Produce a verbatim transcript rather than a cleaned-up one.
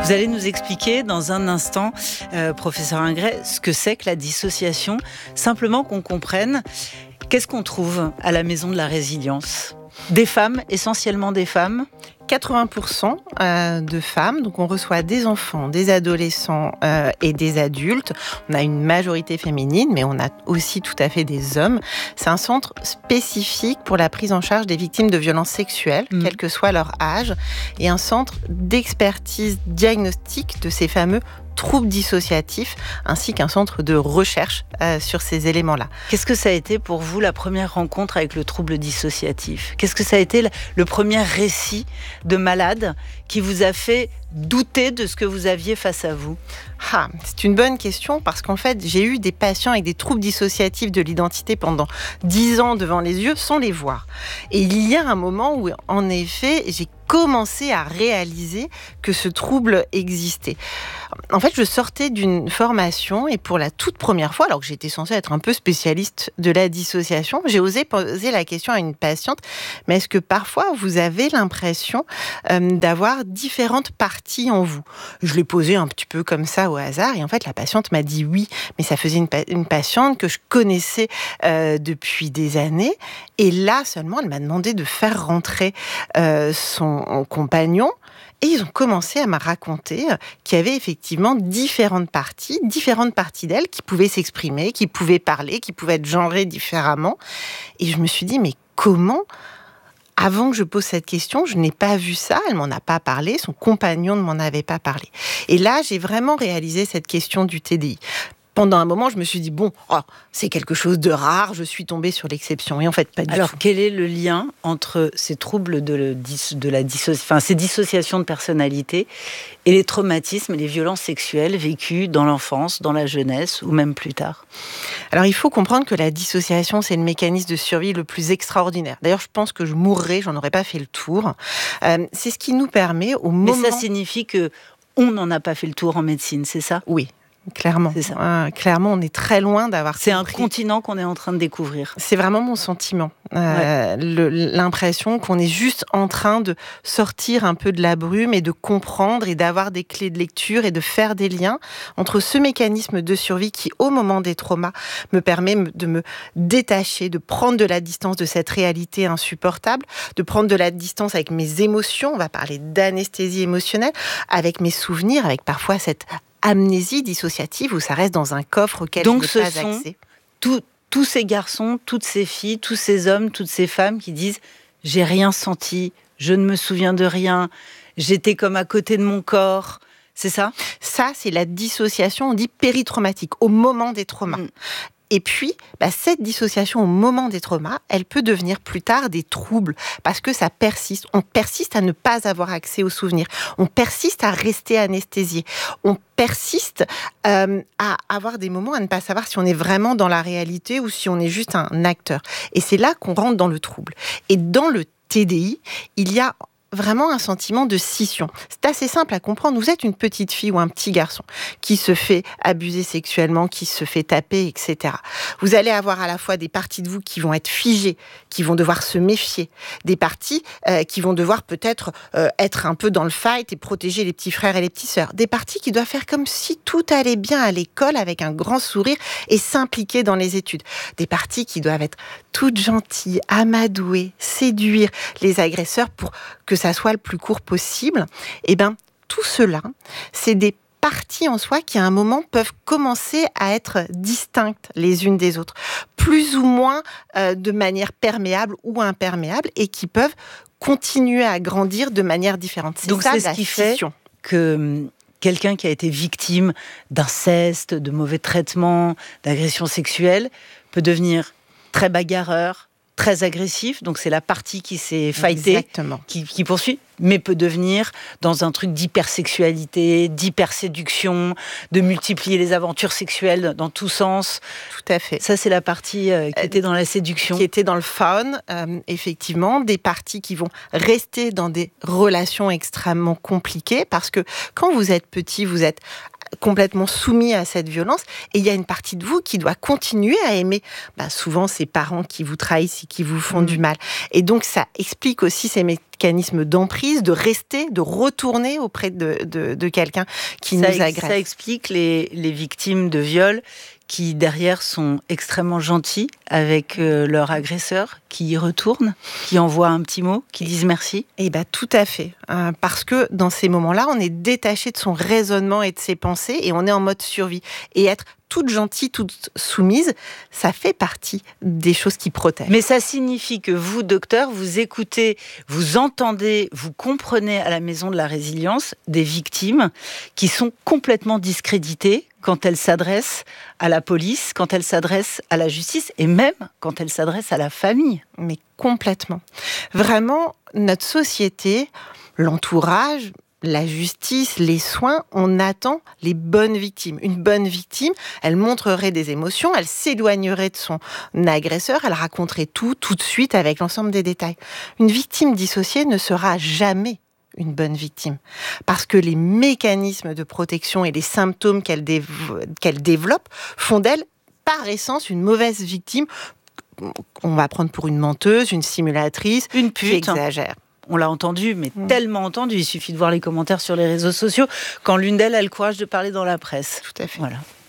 Vous allez nous expliquer dans un instant, euh, professeur Ingret, ce que c'est que la dissociation. Simplement qu'on comprenne, qu'est-ce qu'on trouve à la Maison de la Résilience ? Des femmes, essentiellement des femmes ? quatre-vingts pour cent de femmes, donc on reçoit des enfants, des adolescents euh, et des adultes. On a une majorité féminine, mais on a aussi tout à fait des hommes. C'est un centre spécifique pour la prise en charge des victimes de violences sexuelles, mmh. quel que soit leur âge, et un centre d'expertise diagnostique de ces fameux troubles dissociatifs, ainsi qu'un centre de recherche euh, sur ces éléments-là. Qu'est-ce que ça a été pour vous la première rencontre avec le trouble dissociatif ? Qu'est-ce que ça a été le premier récit de malade qui vous a fait douter de ce que vous aviez face à vous ? Ah, c'est une bonne question parce qu'en fait, j'ai eu des patients avec des troubles dissociatifs de l'identité pendant dix ans devant les yeux sans les voir. Et il y a un moment où, en effet, j'ai commencé à réaliser que ce trouble existait. En fait, je sortais d'une formation et pour la toute première fois, alors que j'étais censée être un peu spécialiste de la dissociation, j'ai osé poser la question à une patiente, mais est-ce que parfois vous avez l'impression euh, d'avoir différentes parties en vous ? Je l'ai posé un petit peu comme ça au hasard et en fait la patiente m'a dit oui, mais ça faisait une, pa- une patiente que je connaissais euh, depuis des années et là seulement elle m'a demandé de faire rentrer euh, son compagnon. Et ils ont commencé à me raconter qu'il y avait effectivement différentes parties, différentes parties d'elle qui pouvaient s'exprimer, qui pouvaient parler, qui pouvaient être genrées différemment. Et je me suis dit, mais comment, avant que je pose cette question, je n'ai pas vu ça, elle m'en a pas parlé, son compagnon ne m'en avait pas parlé. Et là, j'ai vraiment réalisé cette question du T D I. Pendant un moment, je me suis dit, bon, oh, c'est quelque chose de rare, je suis tombée sur l'exception. Et en fait, pas du Alors, tout. Alors, quel est le lien entre ces troubles de, le, de la dissociation, enfin, ces dissociations de personnalité et les traumatismes et les violences sexuelles vécues dans l'enfance, dans la jeunesse ou même plus tard ? Alors, il faut comprendre que la dissociation, c'est le mécanisme de survie le plus extraordinaire. D'ailleurs, je pense que je mourrais, j'en aurais pas fait le tour. Euh, c'est ce qui nous permet au moment... Mais ça signifie que on n'en a pas fait le tour en médecine, c'est ça ? Oui. Clairement, c'est ça. Euh, clairement, on est très loin d'avoir. C'est compris. un continent qu'on est en train de découvrir. C'est vraiment mon sentiment. Euh, ouais. le, l'impression qu'on est juste en train de sortir un peu de la brume et de comprendre et d'avoir des clés de lecture et de faire des liens entre ce mécanisme de survie qui, au moment des traumas, me permet de me détacher, de prendre de la distance de cette réalité insupportable, de prendre de la distance avec mes émotions. On va parler d'anesthésie émotionnelle, avec mes souvenirs, avec parfois cette amnésie dissociative où ça reste dans un coffre auquel Donc je n'ai pas ce sont accès. Tout, tous ces garçons, toutes ces filles, tous ces hommes, toutes ces femmes qui disent « j'ai rien senti, je ne me souviens de rien, j'étais comme à côté de mon corps ». C'est ça ? Ça, c'est la dissociation, on dit péritraumatique, au moment des traumas. Mmh. Et puis, bah, cette dissociation au moment des traumas, elle peut devenir plus tard des troubles parce que ça persiste. On persiste à ne pas avoir accès aux souvenirs. On persiste à rester anesthésié. On persiste euh, à avoir des moments à ne pas savoir si on est vraiment dans la réalité ou si on est juste un acteur. Et c'est là qu'on rentre dans le trouble. Et dans le T D I, il y a vraiment un sentiment de scission. C'est assez simple à comprendre. Vous êtes une petite fille ou un petit garçon qui se fait abuser sexuellement, qui se fait taper, et cetera. Vous allez avoir à la fois des parties de vous qui vont être figées, qui vont devoir se méfier, des parties euh, qui vont devoir peut-être euh, être un peu dans le fight et protéger les petits frères et les petites sœurs, des parties qui doivent faire comme si tout allait bien à l'école avec un grand sourire et s'impliquer dans les études, des parties qui doivent être toutes gentilles, amadouer, séduire les agresseurs pour que ça soit le plus court possible. Et bien, tout cela, c'est des parties en soi qui, à un moment, peuvent commencer à être distinctes les unes des autres, plus ou moins euh, de manière perméable ou imperméable, et qui peuvent continuer à grandir de manière différente. C'est Donc, ça, c'est ce qui scission. Fait que quelqu'un qui a été victime d'inceste, de mauvais traitements, d'agressions sexuelles, peut devenir très bagarreur, très agressif, donc c'est la partie qui s'est fightée, qui, qui poursuit, mais peut devenir dans un truc d'hypersexualité, d'hyperséduction, de multiplier les aventures sexuelles dans tous sens. Tout à fait. Ça, c'est la partie euh, qui euh, était dans la séduction. Qui était dans le faun, euh, effectivement, des parties qui vont rester dans des relations extrêmement compliquées, parce que quand vous êtes petit, vous êtes complètement soumis à cette violence. Et il y a une partie de vous qui doit continuer à aimer. Bah, souvent, ces parents qui vous trahissent et qui vous font mmh. du mal. Et donc, ça explique aussi ces mécanismes d'emprise, de rester, de retourner auprès de, de, de quelqu'un qui ça nous agresse. Ça explique les, les victimes de viol qui, derrière, sont extrêmement gentils avec euh, leur agresseur, qui y retournent, qui envoient un petit mot, qui disent merci. Eh bien, tout à fait. Euh, parce que dans ces moments-là, on est détaché de son raisonnement et de ses pensées et on est en mode survie. Et être toute gentille, toute soumise, ça fait partie des choses qui protègent. Mais ça signifie que vous, docteur, vous écoutez, vous entendez, vous comprenez à la Maison de la Résilience des victimes qui sont complètement discréditées quand elles s'adressent à la police, quand elles s'adressent à la justice et même quand elles s'adressent à la famille. Mais complètement. Vraiment, notre société, l'entourage, la justice, les soins, on attend les bonnes victimes. Une bonne victime, elle montrerait des émotions, elle s'éloignerait de son agresseur, elle raconterait tout, tout de suite, avec l'ensemble des détails. Une victime dissociée ne sera jamais une bonne victime. Parce que les mécanismes de protection et les symptômes qu'elle, dév- qu'elle développe font d'elle, par essence, une mauvaise victime. On va prendre pour une menteuse, une simulatrice, une pute, qui exagère. On l'a entendu, mais mmh. tellement entendu. Il suffit de voir les commentaires sur les réseaux sociaux. Quand l'une d'elles a le courage de parler dans la presse. Tout à fait. Voilà.